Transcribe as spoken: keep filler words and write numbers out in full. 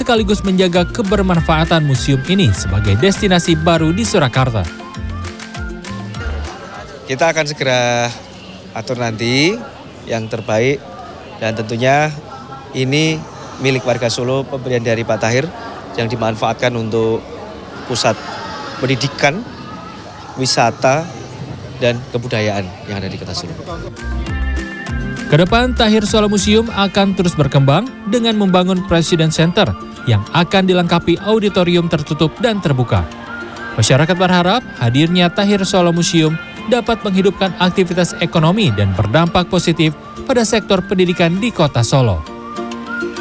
sekaligus menjaga kebermanfaatan museum ini sebagai destinasi baru di Surakarta. Kita akan segera atur nanti yang terbaik, dan tentunya ini milik warga Solo, pemberian dari Pak Tahir yang dimanfaatkan untuk pusat pendidikan, wisata, dan kebudayaan yang ada di Kota Solo. Kedepan, Tahir Solo Museum akan terus berkembang dengan membangun President Center yang akan dilengkapi auditorium tertutup dan terbuka. Masyarakat berharap hadirnya Tahir Solo Museum dapat menghidupkan aktivitas ekonomi dan berdampak positif pada sektor pendidikan di Kota Solo.